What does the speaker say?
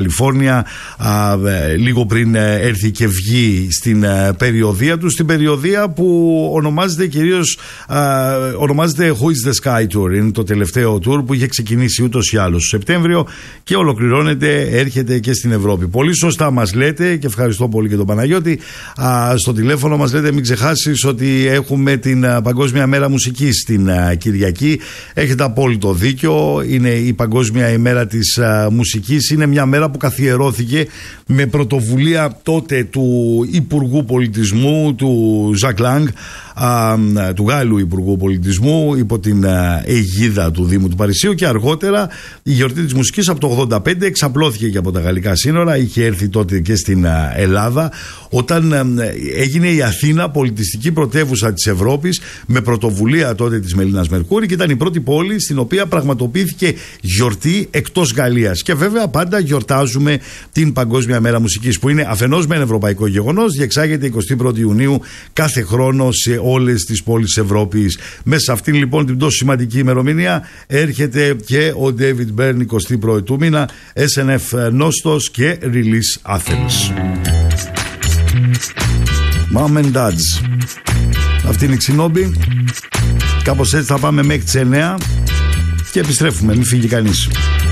Καλιφόρνια, λίγο πριν έρθει και βγει στην περιοδεία του, στην περιοδεία που ονομάζεται κυρίως ονομάζεται Who is the Sky Tour. Είναι το τελευταίο tour που είχε ξεκινήσει ούτως ή άλλως το Σεπτέμβριο και ολοκληρώνεται, έρχεται και στην Ευρώπη. Πολύ σωστά μας λέτε, και ευχαριστώ πολύ και τον Παναγιώτη, στο τηλέφωνο μας λέτε μην ξεχάσεις ότι έχουμε την Παγκόσμια Μέρα Μουσικής την Κυριακή. Έχετε απόλυτο δίκιο, είναι η Παγκόσμια ημέρα της μουσικής, είναι μια μέρα που καθιερώθηκε με πρωτοβουλία τότε του Υπουργού Πολιτισμού, του Ζακ Λάγκ, του Γάλλου Υπουργού Πολιτισμού, υπό την αιγίδα του Δήμου του Παρισίου, και αργότερα η γιορτή της μουσικής από το 1985 εξαπλώθηκε και από τα γαλλικά σύνορα, είχε έρθει τότε και στην Ελλάδα, όταν έγινε η Αθήνα πολιτιστική πρωτεύουσα της Ευρώπης με πρωτοβουλία τότε της Μελίνας Μερκούρη, και ήταν η πρώτη πόλη στην οποία πραγματοποιήθηκε γιορτή εκτός Γαλλίας. Και βέβαια πάντα γιορτάζουμε την Παγκόσμια Μέρα Μουσικής, που είναι αφενός με ένα ευρωπαϊκό γεγονός, διεξάγεται 21η Ιουνίου κάθε χρόνο σε όλες τις πόλεις της Ευρώπης. Μέσα σε αυτήν λοιπόν την τόσο σημαντική ημερομηνία έρχεται και ο David Byrne 21η του μήνα, SNF Νόστος και Release Athens. Mom and Dads. Αυτή είναι η Ξινόμπη. Κάπως έτσι θα πάμε μέχρι τις 9 και επιστρέφουμε, μην φύγει κανείς.